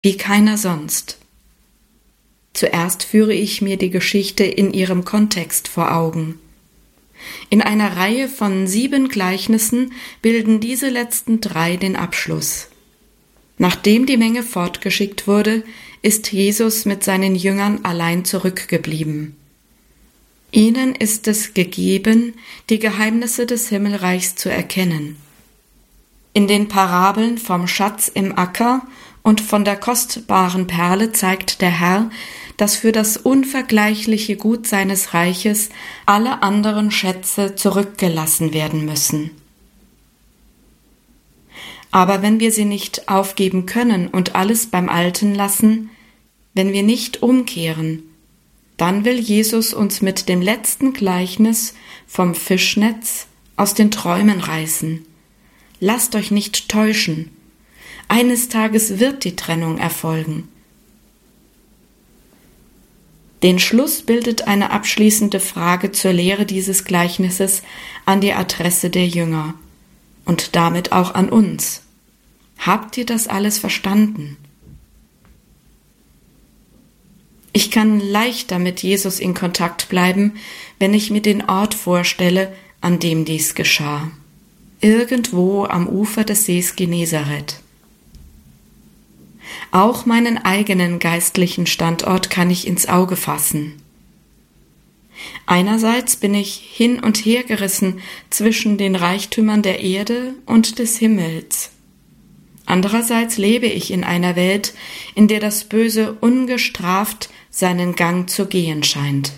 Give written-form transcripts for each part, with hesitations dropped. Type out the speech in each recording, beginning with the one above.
wie keiner sonst. Zuerst führe ich mir die Geschichte in ihrem Kontext vor Augen. In einer Reihe von 7 Gleichnissen bilden diese letzten 3 den Abschluss. Nachdem die Menge fortgeschickt wurde, ist Jesus mit seinen Jüngern allein zurückgeblieben. Ihnen ist es gegeben, die Geheimnisse des Himmelreichs zu erkennen. In den Parabeln vom Schatz im Acker und von der kostbaren Perle zeigt der Herr, dass für das unvergleichliche Gut seines Reiches alle anderen Schätze zurückgelassen werden müssen. Aber wenn wir sie nicht aufgeben können und alles beim Alten lassen, wenn wir nicht umkehren, dann will Jesus uns mit dem letzten Gleichnis vom Fischnetz aus den Träumen reißen. Lasst euch nicht täuschen. Eines Tages wird die Trennung erfolgen. Den Schluss bildet eine abschließende Frage zur Lehre dieses Gleichnisses an die Adresse der Jünger und damit auch an uns. Habt ihr das alles verstanden? Ich kann leichter mit Jesus in Kontakt bleiben, wenn ich mir den Ort vorstelle, an dem dies geschah. Irgendwo am Ufer des Sees Genezareth. Auch meinen eigenen geistlichen Standort kann ich ins Auge fassen. Einerseits bin ich hin und her gerissen zwischen den Reichtümern der Erde und des Himmels. Andererseits lebe ich in einer Welt, in der das Böse ungestraft seinen Gang zu gehen scheint.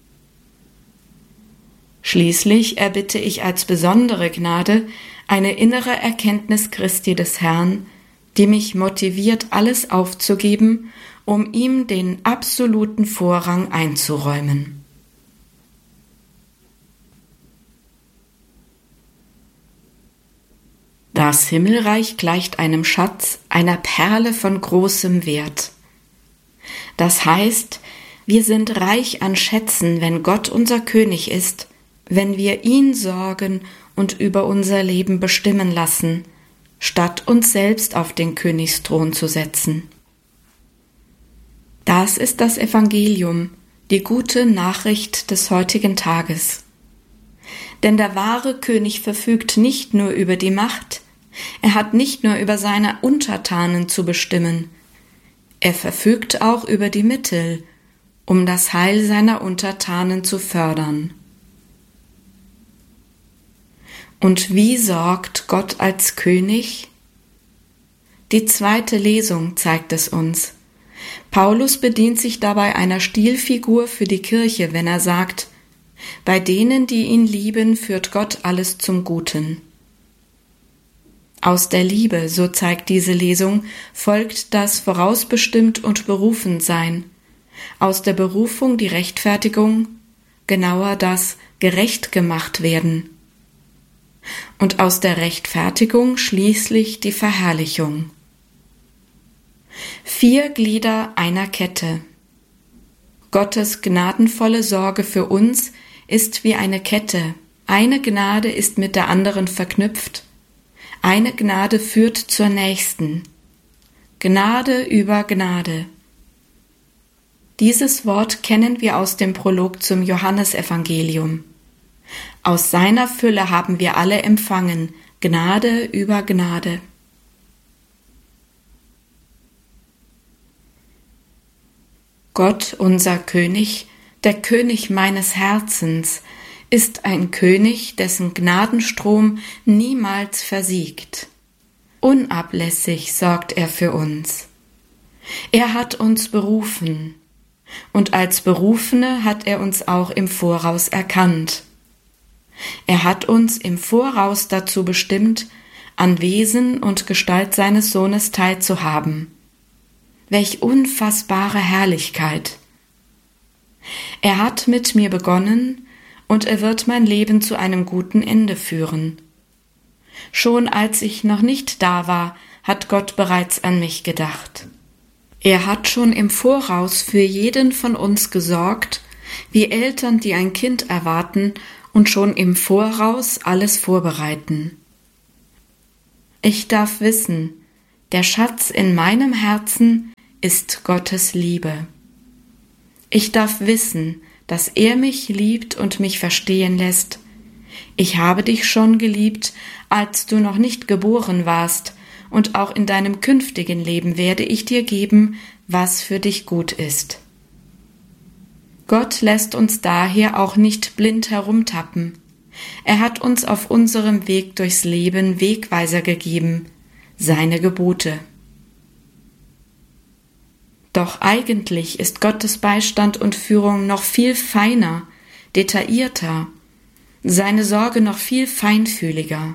Schließlich erbitte ich als besondere Gnade eine innere Erkenntnis Christi des Herrn, die mich motiviert, alles aufzugeben, um ihm den absoluten Vorrang einzuräumen. Das Himmelreich gleicht einem Schatz, einer Perle von großem Wert. Das heißt, wir sind reich an Schätzen, wenn Gott unser König ist, wenn wir ihn sorgen und über unser Leben bestimmen lassen, statt uns selbst auf den Königsthron zu setzen. Das ist das Evangelium, die gute Nachricht des heutigen Tages. Denn der wahre König verfügt nicht nur über die Macht, er hat nicht nur über seine Untertanen zu bestimmen, er verfügt auch über die Mittel, um das Heil seiner Untertanen zu fördern. Und wie sorgt Gott als König? Die 2. Lesung zeigt es uns. Paulus bedient sich dabei einer Stilfigur für die Kirche, wenn er sagt, bei denen, die ihn lieben, führt Gott alles zum Guten. Aus der Liebe, so zeigt diese Lesung, folgt das Vorausbestimmt und Berufensein. Aus der Berufung die Rechtfertigung, genauer das gerecht gemacht werden. Und aus der Rechtfertigung schließlich die Verherrlichung. 4 Glieder einer Kette. Gottes gnadenvolle Sorge für uns ist wie eine Kette. Eine Gnade ist mit der anderen verknüpft. Eine Gnade führt zur nächsten. Gnade über Gnade. Dieses Wort kennen wir aus dem Prolog zum Johannesevangelium. Aus seiner Fülle haben wir alle empfangen, Gnade über Gnade. Gott, unser König, der König meines Herzens, ist ein König, dessen Gnadenstrom niemals versiegt. Unablässig sorgt er für uns. Er hat uns berufen, und als Berufene hat er uns auch im Voraus erkannt. Er hat uns im Voraus dazu bestimmt, an Wesen und Gestalt seines Sohnes teilzuhaben. Welch unfassbare Herrlichkeit! Er hat mit mir begonnen, und er wird mein Leben zu einem guten Ende führen. Schon als ich noch nicht da war, hat Gott bereits an mich gedacht. Er hat schon im Voraus für jeden von uns gesorgt, wie Eltern, die ein Kind erwarten und schon im Voraus alles vorbereiten. Ich darf wissen, Der Schatz in meinem Herzen ist Gottes Liebe. Ich darf wissen, dass er mich liebt und mich verstehen lässt. Ich habe dich schon geliebt, als du noch nicht geboren warst, und auch in deinem künftigen Leben werde ich dir geben, was für dich gut ist. Gott lässt uns daher auch nicht blind herumtappen. Er hat uns auf unserem Weg durchs Leben Wegweiser gegeben, seine Gebote. Doch eigentlich ist Gottes Beistand und Führung noch viel feiner, detaillierter, seine Sorge noch viel feinfühliger.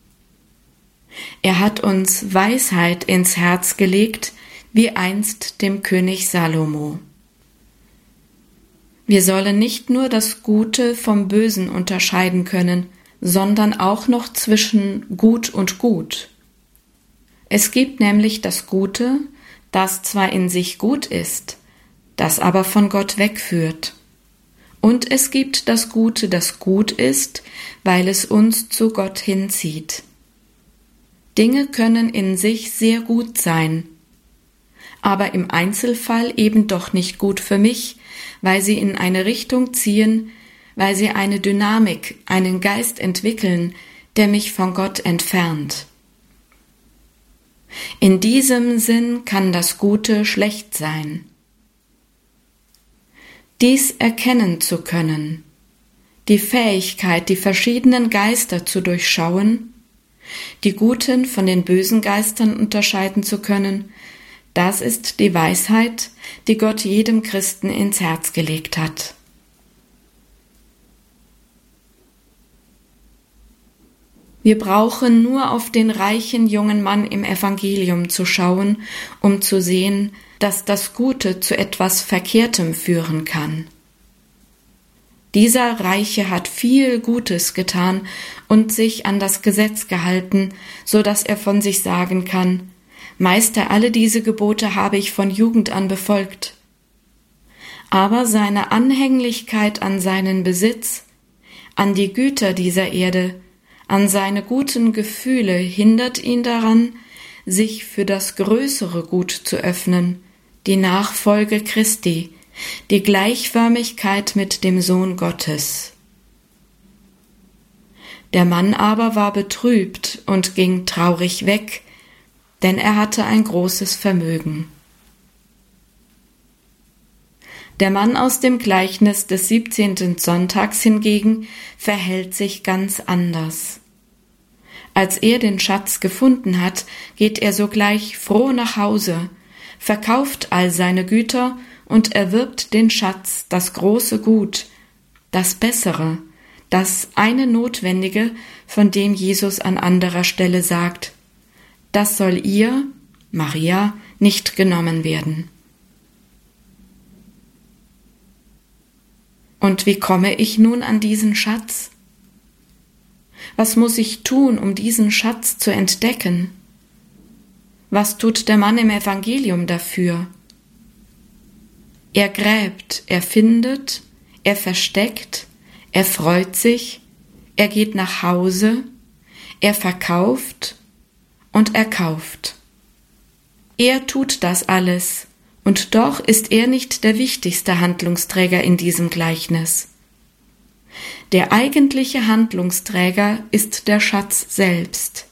Er hat uns Weisheit ins Herz gelegt, wie einst dem König Salomo. Wir sollen nicht nur das Gute vom Bösen unterscheiden können, sondern auch noch zwischen Gut und Gut. Es gibt nämlich das Gute, das zwar in sich gut ist, das aber von Gott wegführt. Und es gibt das Gute, das gut ist, weil es uns zu Gott hinzieht. Dinge können in sich sehr gut sein, aber im Einzelfall eben doch nicht gut für mich, weil sie in eine Richtung ziehen, weil sie eine Dynamik, einen Geist entwickeln, der mich von Gott entfernt. In diesem Sinn kann das Gute schlecht sein. Dies erkennen zu können, die Fähigkeit, die verschiedenen Geister zu durchschauen, die guten von den bösen Geistern unterscheiden zu können, das ist die Weisheit, die Gott jedem Christen ins Herz gelegt hat. Wir brauchen nur auf den reichen jungen Mann im Evangelium zu schauen, um zu sehen, dass das Gute zu etwas Verkehrtem führen kann. Dieser Reiche hat viel Gutes getan und sich an das Gesetz gehalten, so dass er von sich sagen kann: Meister, alle diese Gebote habe ich von Jugend an befolgt. Aber seine Anhänglichkeit an seinen Besitz, an die Güter dieser Erde, an seine guten Gefühle hindert ihn daran, sich für das größere Gut zu öffnen, die Nachfolge Christi, die Gleichförmigkeit mit dem Sohn Gottes. Der Mann aber war betrübt und ging traurig weg, denn er hatte ein großes Vermögen. Der Mann aus dem Gleichnis des 17. Sonntags hingegen verhält sich ganz anders. Als er den Schatz gefunden hat, geht er sogleich froh nach Hause, verkauft all seine Güter und erwirbt den Schatz, das große Gut, das Bessere, das eine Notwendige, von dem Jesus an anderer Stelle sagt: Das soll ihr, Maria, nicht genommen werden. Und wie komme ich nun an diesen Schatz? Was muss ich tun, um diesen Schatz zu entdecken? Was tut der Mann im Evangelium dafür? Er gräbt, er findet, er versteckt, er freut sich, er geht nach Hause, er verkauft und er kauft. Er tut das alles, und doch ist er nicht der wichtigste Handlungsträger in diesem Gleichnis. Der eigentliche Handlungsträger ist der Schatz selbst.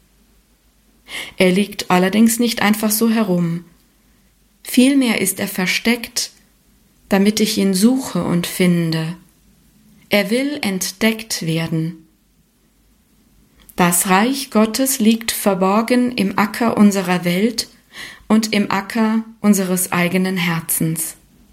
Er liegt allerdings nicht einfach so herum. Vielmehr ist er versteckt, damit ich ihn suche und finde. Er will entdeckt werden. Das Reich Gottes liegt verborgen im Acker unserer Welt und im Acker unseres eigenen Herzens.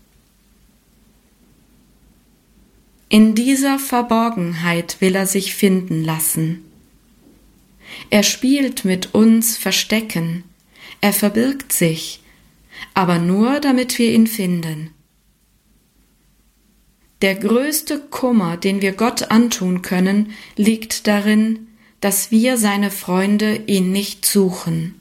In dieser Verborgenheit will er sich finden lassen. Er spielt mit uns Verstecken, er verbirgt sich, aber nur, damit wir ihn finden. Der größte Kummer, den wir Gott antun können, liegt darin, dass wir, seine Freunde, ihn nicht suchen.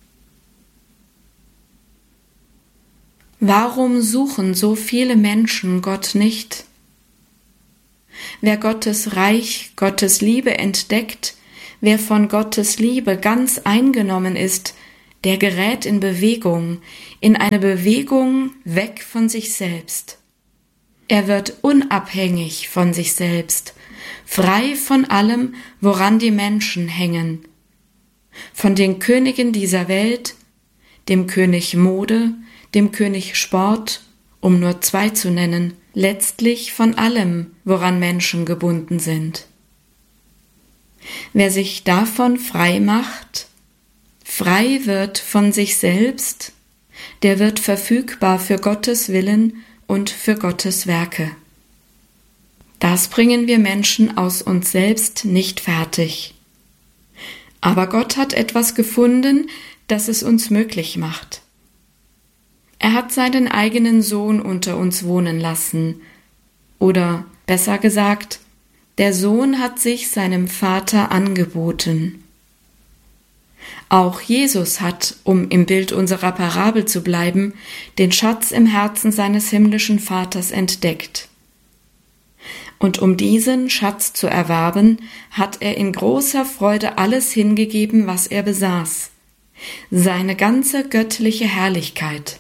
Warum suchen so viele Menschen Gott nicht? Wer Gottes Reich, Gottes Liebe entdeckt, wer von Gottes Liebe ganz eingenommen ist, der gerät in Bewegung, in eine Bewegung weg von sich selbst. Er wird unabhängig von sich selbst, frei von allem, woran die Menschen hängen, von den Königen dieser Welt, dem König Mode, dem König Sport, um nur 2 zu nennen, letztlich von allem, woran Menschen gebunden sind. Wer sich davon frei macht, frei wird von sich selbst, der wird verfügbar für Gottes Willen und für Gottes Werke. Das bringen wir Menschen aus uns selbst nicht fertig. Aber Gott hat etwas gefunden, das es uns möglich macht. Er hat seinen eigenen Sohn unter uns wohnen lassen. Oder besser gesagt, der Sohn hat sich seinem Vater angeboten. Auch Jesus hat, um im Bild unserer Parabel zu bleiben, den Schatz im Herzen seines himmlischen Vaters entdeckt. Und um diesen Schatz zu erwerben, hat er in großer Freude alles hingegeben, was er besaß, seine ganze göttliche Herrlichkeit.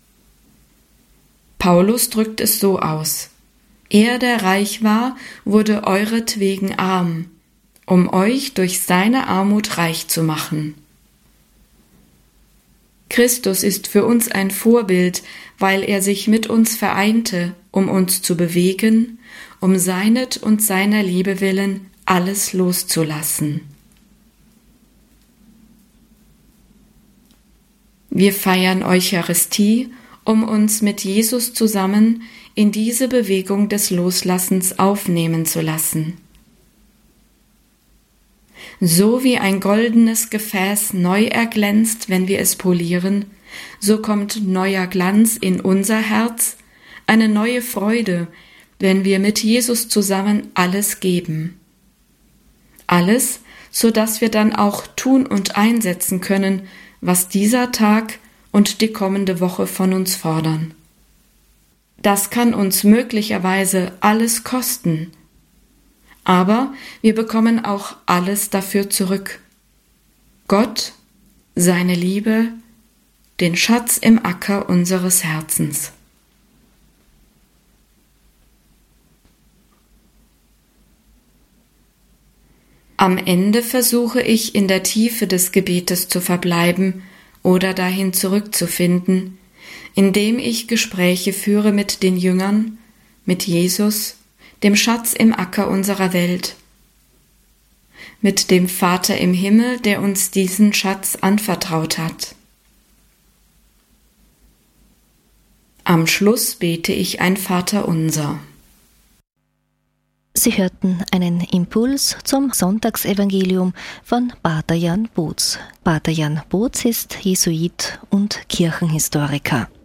Paulus drückt es so aus: Er, der reich war, wurde euretwegen arm, um euch durch seine Armut reich zu machen. Christus ist für uns ein Vorbild, weil er sich mit uns vereinte, um uns zu bewegen, um seinet und seiner Liebe willen alles loszulassen. Wir feiern Eucharistie, um uns mit Jesus zusammen in diese Bewegung des Loslassens aufnehmen zu lassen. So wie ein goldenes Gefäß neu erglänzt, wenn wir es polieren, so kommt neuer Glanz in unser Herz, eine neue Freude, wenn wir mit Jesus zusammen alles geben. Alles, so dass wir dann auch tun und einsetzen können, was dieser Tag und die kommende Woche von uns fordern. Das kann uns möglicherweise alles kosten, aber wir bekommen auch alles dafür zurück. Gott, seine Liebe, den Schatz im Acker unseres Herzens. Am Ende versuche ich, in der Tiefe des Gebetes zu verbleiben oder dahin zurückzufinden, indem ich Gespräche führe mit den Jüngern, mit Jesus, dem Schatz im Acker unserer Welt, mit dem Vater im Himmel, der uns diesen Schatz anvertraut hat. Am Schluss bete ich ein Vaterunser. Sie hörten einen Impuls zum Sonntagsevangelium von Pater Jan Boetz. Pater Jan Boetz ist Jesuit und Kirchenhistoriker.